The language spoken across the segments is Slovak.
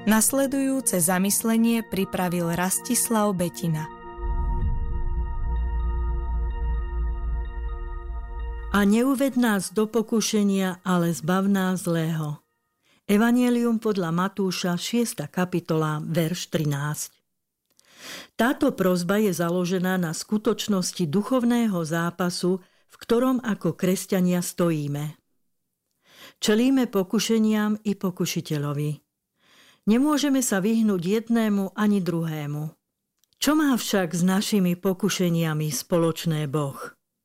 Nasledujúce zamyslenie pripravil Rastislav Betina. A neuved nás do pokušenia, ale zbav nás zlého. Evanjelium podľa Matúša, 6. kapitola, verš 13. Táto prosba je založená na skutočnosti duchovného zápasu, v ktorom ako kresťania stojíme. Čelíme pokušeniam i pokušiteľovi. Nemôžeme sa vyhnúť jednému ani druhému. Čo má však s našimi pokušeniami spoločné Boh?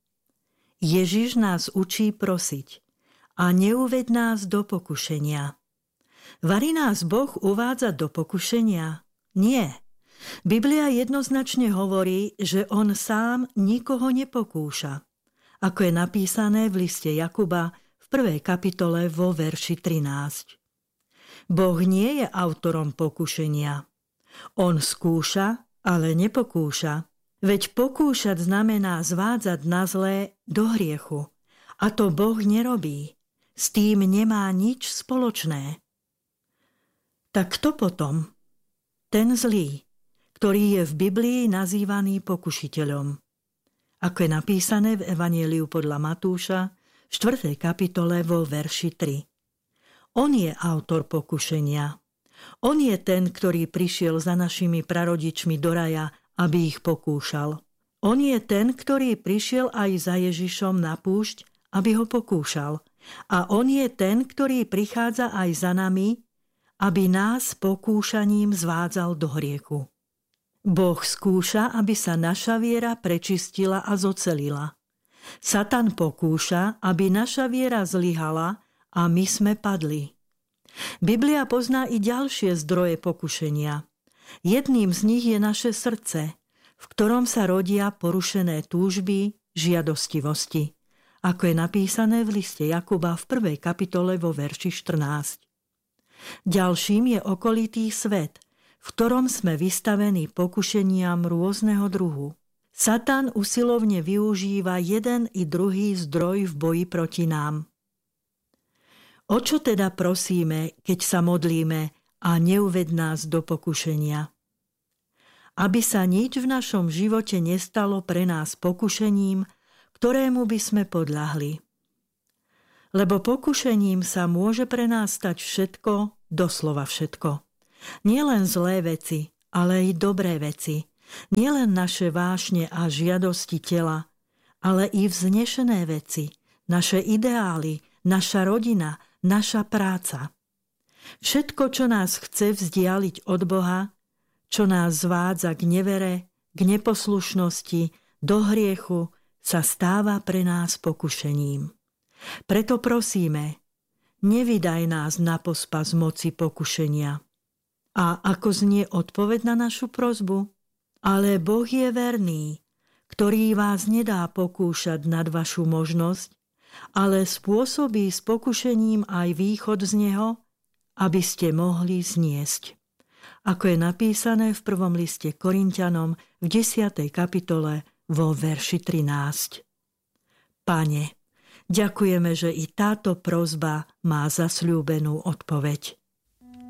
Ježiš nás učí prosiť a neuved nás do pokušenia. Vari nás Boh uvádza do pokušenia? Nie. Biblia jednoznačne hovorí, že on sám nikoho nepokúša. Ako je napísané v liste Jakuba v 1. kapitole vo verši 13. Boh nie je autorom pokušenia. On skúša, ale nepokúša. Veď pokúšať znamená zvádzať na zlé do hriechu. A to Boh nerobí. S tým nemá nič spoločné. Tak kto potom? Ten zlý, ktorý je v Biblii nazývaný pokušiteľom. Ako je napísané v Evanjeliu podľa Matúša, 4. kapitole vo verši 3. On je autor pokušenia. On je ten, ktorý prišiel za našimi prarodičmi do raja, aby ich pokúšal. On je ten, ktorý prišiel aj za Ježišom na púšť, aby ho pokúšal. A on je ten, ktorý prichádza aj za nami, aby nás pokúšaním zvádzal do hriechu. Boh skúša, aby sa naša viera prečistila a zocelila. Satan pokúša, aby naša viera zlyhala a my sme padli. Biblia pozná i ďalšie zdroje pokušenia. Jedným z nich je naše srdce, v ktorom sa rodia porušené túžby, žiadostivosti. Ako je napísané v liste Jakuba v 1. kapitole vo verši 14. Ďalším je okolitý svet, v ktorom sme vystavení pokušeniam rôzneho druhu. Satan usilovne využíva jeden i druhý zdroj v boji proti nám. O čo teda prosíme, keď sa modlíme a neuved nás do pokušenia? Aby sa nič v našom živote nestalo pre nás pokušením, ktorému by sme podľahli. Lebo pokušením sa môže pre nás stať všetko, doslova všetko. Nielen zlé veci, ale i dobré veci. Nielen naše vášne a žiadosti tela, ale i vznešené veci, naše ideály, naša rodina, naša práca. Všetko, čo nás chce vzdialiť od Boha, čo nás zvádza k nevere, k neposlušnosti, do hriechu, sa stáva pre nás pokušením. Preto prosíme, nevydaj nás na pospas moci pokušenia. A ako znie odpoveď na našu prosbu? Ale Boh je verný, ktorý vás nedá pokúšať nad vašu možnosť, ale spôsobí s pokušením aj východ z neho, aby ste mohli zniesť. Ako je napísané v 1. liste Korinťanom v 10. kapitole vo verši 13. Pane, ďakujeme, že i táto prosba má zasľúbenú odpoveď.